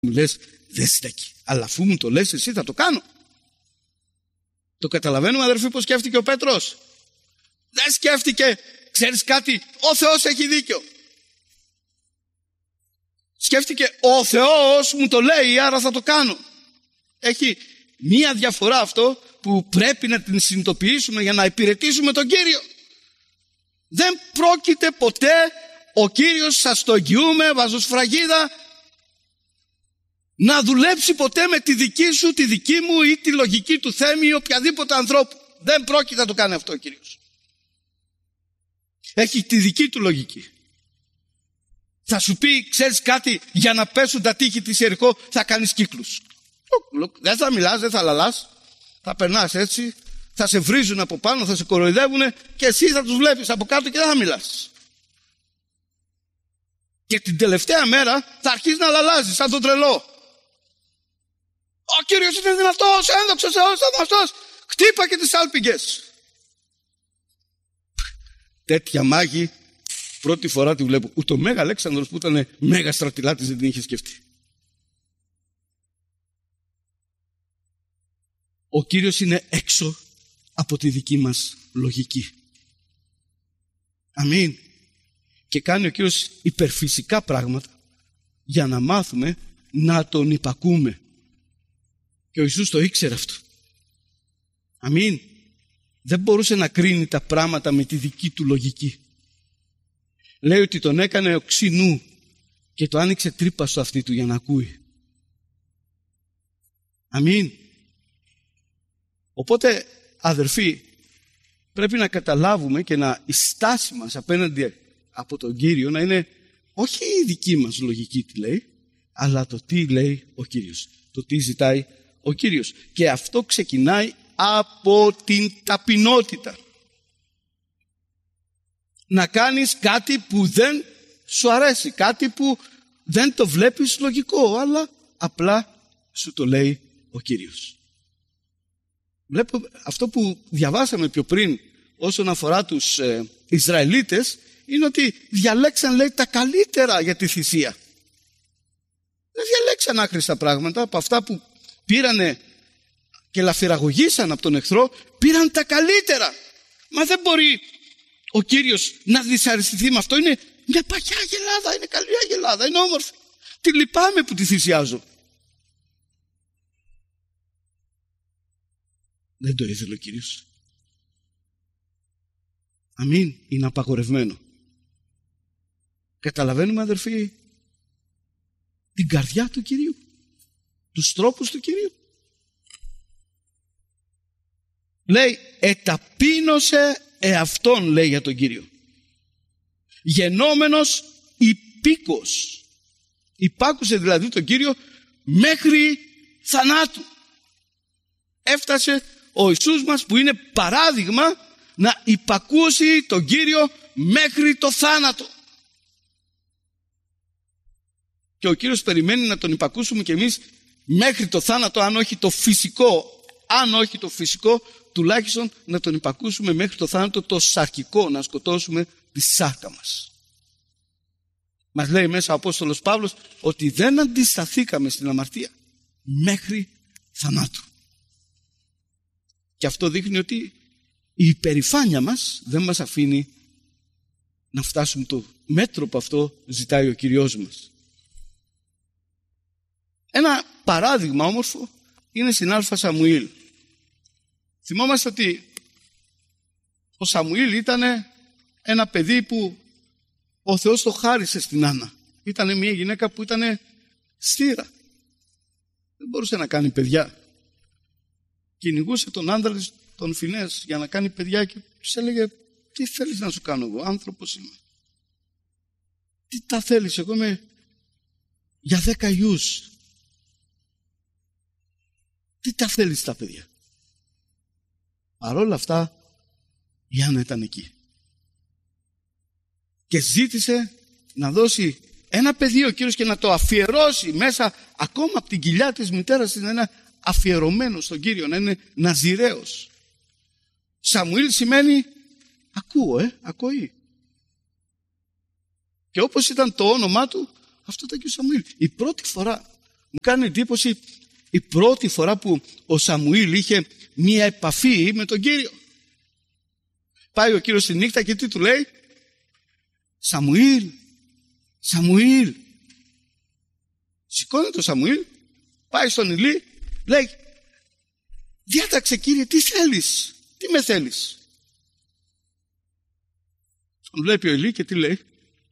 μου λες δεν στέκει. Αλλά αφού μου το λες εσύ θα το κάνω. Το καταλαβαίνουμε αδερφοί πως σκέφτηκε ο Πέτρος? Δεν σκέφτηκε, ξέρεις κάτι, ο Θεός έχει δίκιο. Σκέφτηκε ο Θεός μου το λέει, άρα θα το κάνω. Έχει μία διαφορά αυτό που πρέπει να την συνειδητοποιήσουμε για να υπηρετήσουμε τον Κύριο. Δεν πρόκειται ποτέ ο Κύριος, σας το εγγυούμε, βάζω σφραγίδα, να δουλέψει ποτέ με τη δική σου, τη δική μου ή τη λογική του Θέμη ή οποιαδήποτε ανθρώπου. Δεν πρόκειται να το κάνει αυτό ο Κύριος. Έχει τη δική του λογική. Θα σου πει, ξέρεις κάτι, για να πέσουν τα τείχη της Ιεριχώ θα κάνεις κύκλους. Δεν θα μιλάς, δεν θα λαλάς. Θα περνάς έτσι, θα σε βρίζουν από πάνω, θα σε κοροϊδεύουν και εσύ θα τους βλέπεις από κάτω και δεν θα μιλάς. Και την τελευταία μέρα θα αρχίσεις να λαλάζεις σαν τον τρελό. Ο Κύριος είναι δυνατός, ένδοξος Θεός, θαυμαστός. Χτύπα και τις άλπιγγες. Τέτοια μάγη πρώτη φορά τη βλέπω. Ούτε ο Μέγα Αλέξανδρος που ήταν μέγα στρατηλάτης δεν την είχε σκεφτεί. Ο Κύριος είναι έξω από τη δική μας λογική. Αμήν. Και κάνει ο Κύριος υπερφυσικά πράγματα για να μάθουμε να τον υπακούμε. Και ο Ιησούς το ήξερε αυτό. Αμήν. Δεν μπορούσε να κρίνει τα πράγματα με τη δική του λογική. Λέει ότι τον έκανε οξύ νου και το άνοιξε τρύπα στο αυτί του για να ακούει. Αμήν. Οπότε αδερφοί, πρέπει να καταλάβουμε και να η στάση μας απέναντι από τον Κύριο να είναι όχι η δική μας λογική τι λέει, αλλά το τι λέει ο Κύριος, το τι ζητάει ο Κύριος. Και αυτό ξεκινάει από την ταπεινότητα. Να κάνεις κάτι που δεν σου αρέσει, κάτι που δεν το βλέπεις λογικό, αλλά απλά σου το λέει ο Κύριος. Βλέπω αυτό που διαβάσαμε πιο πριν όσον αφορά τους Ισραηλίτες, είναι ότι διαλέξαν, λέει, τα καλύτερα για τη θυσία. Δεν διαλέξαν άχρηστα πράγματα. Από αυτά που πήρανε και λαφυραγωγήσαν από τον εχθρό, πήραν τα καλύτερα. Μα δεν μπορεί ο Κύριος να δυσαρεστηθεί με αυτό. Είναι μια παγιά αγελάδα, είναι καλή αγελάδα, είναι όμορφη. Τι λυπάμαι που τη θυσιάζω. Δεν το ήθελε ο Κύριος. Αμήν, είναι απαγορευμένο. Καταλαβαίνουμε αδερφοί την καρδιά του Κυρίου, τους τρόπους του Κυρίου. Λέει εταπείνωσε εαυτόν, λέει για τον Κύριο, γενόμενος υπήκος. Υπάκουσε δηλαδή τον Κύριο μέχρι θανάτου. Έφτασε ο Ιησούς μας που είναι παράδειγμα να υπακούσει τον Κύριο μέχρι το θάνατο. Και ο Κύριος περιμένει να τον υπακούσουμε κι εμείς μέχρι το θάνατο, αν όχι το φυσικό, τουλάχιστον να τον υπακούσουμε μέχρι το θάνατο το σαρκικό, να σκοτώσουμε τη σάρκα μας. Μας λέει μέσα ο Απόστολος Παύλος ότι δεν αντισταθήκαμε στην αμαρτία μέχρι θανάτου. Και αυτό δείχνει ότι η υπερηφάνεια μας δεν μας αφήνει να φτάσουμε το μέτρο που αυτό ζητάει ο Κυριός μας. Ένα παράδειγμα όμορφο είναι στην Α Σαμουήλ. Θυμόμαστε ότι ο Σαμουήλ ήταν ένα παιδί που ο Θεός το χάρισε στην Άννα. Ήταν μια γυναίκα που ήταν στήρα. Δεν μπορούσε να κάνει παιδιά. Κυνηγούσε τον άντρα της, τον Φινές, για να κάνει παιδιά και τους έλεγε τι θέλεις να σου κάνω εγώ, άνθρωπος είμαι. Τι τα θέλεις, εγώ είμαι για 10 γιους. Τι τα θέλεις τα παιδιά. Παρόλα αυτά η Άννα ήταν εκεί. Και ζήτησε να δώσει ένα παιδί ο Κύριος και να το αφιερώσει μέσα ακόμα από την κοιλιά της μητέρας της, να είναι αφιερωμένο στον Κύριο, να είναι ναζιραίος. Σαμουήλ σημαίνει ακοή. Και όπως ήταν το όνομά του, αυτό ήταν και ο Σαμουήλ. Η πρώτη φορά Μου κάνει εντύπωση η πρώτη φορά που ο Σαμουήλ είχε μία επαφή με τον Κύριο. Πάει ο Κύριος τη νύχτα και τι του λέει? Σαμουήλ, Σαμουήλ. Σηκώνεται ο Σαμουήλ, πάει στον Ηλί, λέει, διάταξε Κύριε, τι θέλεις, τι με θέλεις? Τον βλέπει ο Ηλί και τι λέει?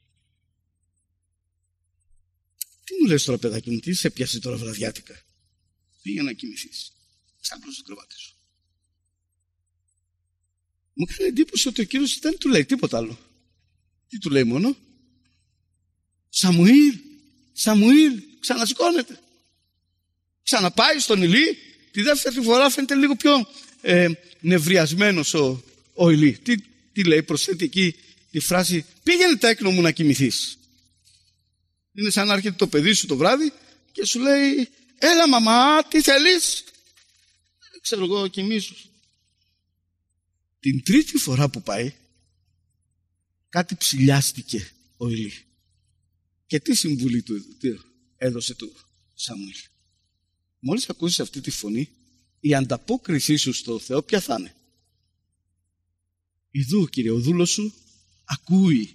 Τι μου λες τώρα παιδάκι μου, τι σε πιάσε τώρα βραδιάτικα? Πήγε να κοιμηθείς, ξάπλωσε στο κρεβάτι σου. Μου κάνει εντύπωση ότι ο Κύριος δεν του λέει τίποτα άλλο. Τι του λέει μόνο? Σαμουήλ, Σαμουήλ, ξανασηκώνεται. Ξαναπάει στον Ηλί, τη δεύτερη φορά φαίνεται λίγο πιο νευριασμένος ο Ηλί. Τι λέει? Προσθέτει εκεί τη φράση, πήγαινε τέκνο μου να κοιμηθείς. Είναι σαν να έρχεται το παιδί σου το βράδυ και σου λέει, έλα μαμά, τι θέλεις? Ξέρω εγώ, κοιμήσου. Την τρίτη φορά που πάει, κάτι ψηλιάστηκε ο Ηλί. Και τι συμβουλή του έδωσε του Σαμουήλ? Μόλις ακούσεις αυτή τη φωνή, η ανταπόκρισή σου στο Θεό ποια θα είναι? Ιδού Κύριε, ο δούλος σου ακούει.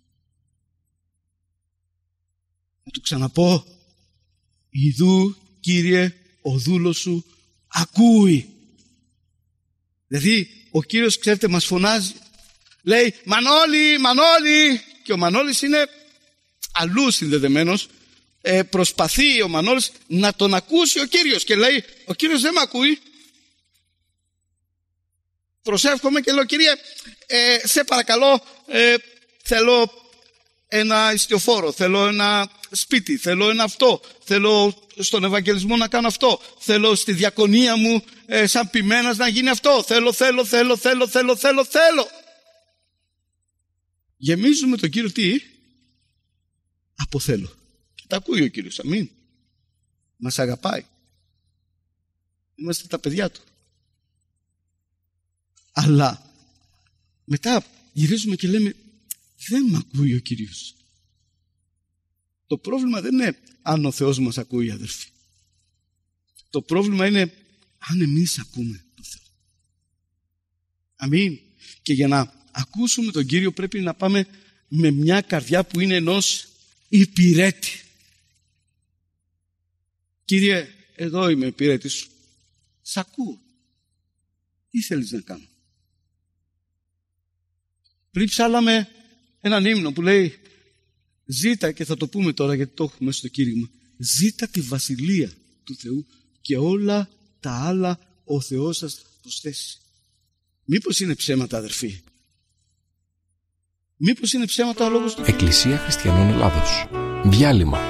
Να του ξαναπώ, ιδού Κύριε, ο δούλος σου ακούει. Δηλαδή ο Κύριος, ξέρετε, μας φωνάζει, λέει Μανώλη, Μανώλη, και ο Μανώλης είναι αλλού συνδεδεμένος. Προσπαθεί ο Μανώλης να τον ακούσει ο Κύριος και λέει, ο Κύριος δεν με ακούει. Προσεύχομαι και λέω, Κύριε, σε παρακαλώ, θέλω ένα ιστιοφόρο, θέλω ένα σπίτι, θέλω ένα αυτό, θέλω στον Ευαγγελισμό να κάνω αυτό, θέλω στη διακονία μου σαν ποιμένας να γίνει αυτό, θέλω. Γεμίζουμε τον Κύριο τι? Από θέλω. Και τα ακούει ο Κύριος, αμήν. Μας αγαπάει. Είμαστε τα παιδιά του. Αλλά μετά γυρίζουμε και λέμε, δεν με ακούει ο Κύριος. Το πρόβλημα δεν είναι αν ο Θεός μας ακούει, αδερφοί. Το πρόβλημα είναι αν εμείς ακούμε τον Θεό. Αμήν. Και για να ακούσουμε τον Κύριο πρέπει να πάμε με μια καρδιά που είναι ενός υπηρέτη. Κύριε, εδώ είμαι υπηρέτης σου. Σ' ακούω. Τι θέλεις να κάνω? Πριν ψάλαμε έναν ύμνο που λέει, ζήτα, και θα το πούμε τώρα γιατί το έχουμε στο κήρυγμα, ζήτα τη βασιλεία του Θεού και όλα τα άλλα ο Θεός σας προσθέσει. Μήπως είναι ψέματα, αδερφοί? Μήπως είναι ψέματα ο λόγος του? Εκκλησία Χριστιανών Ελλάδος. Διάλειμμα.